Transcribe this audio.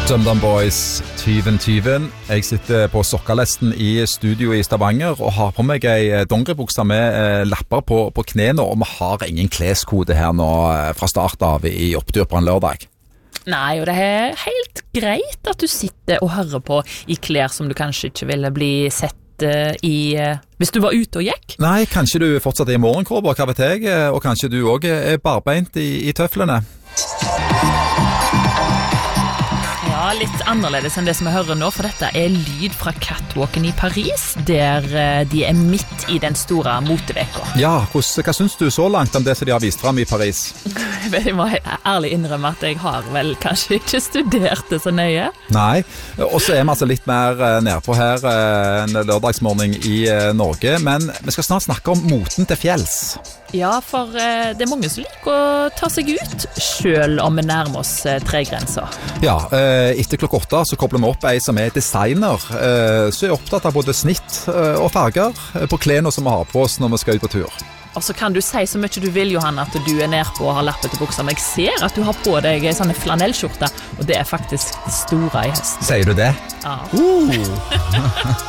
DumDum Boys, Tyven. Jeg sitter på sokkalesten i studio i Stavanger og har på meg ei dongeribukse med lapper på knene, og vi har ingen kleskode her nå fra start av i opptur på en lørdag. Nei, og det er helt greit at du sitter og hører på i klær som du kanskje ikke ville bli sett i hvis du var ute og gikk. Nei, kanskje du fortsatt er i morgenkåper, hva vet jeg, og kanskje du også er barbeint i tøflene. Ja, litt annerledes enn det som jeg hører nå, for dette er lyd fra catwalken i Paris, der de er midt i den store moteveka. Ja, hva synes du så langt om det som de har vist frem i Paris? Jeg må ærlig innrømme at jeg har vel kanskje ikke studert det så nøye. Nei, og så er vi altså litt mer nedpå her en lørdagsmorgen i Norge, men vi skal snart snakke om moten til fjells. Ja, for det er mange som liker å ta seg ut, selv om vi nærmer oss tregrenser. Ja, etter klokka 8 så kobler vi opp ei som er designer, så er opptatt av både snitt og farger på klærne som vi har på oss når vi skal ut på tur. Og så kan du si så mye du vil, Johanna, at du er nede på og har lappet til buksa, men jeg ser at du har på deg sånne flanellskjorter, og det er faktisk det store i høsten. Sier du det? Ja.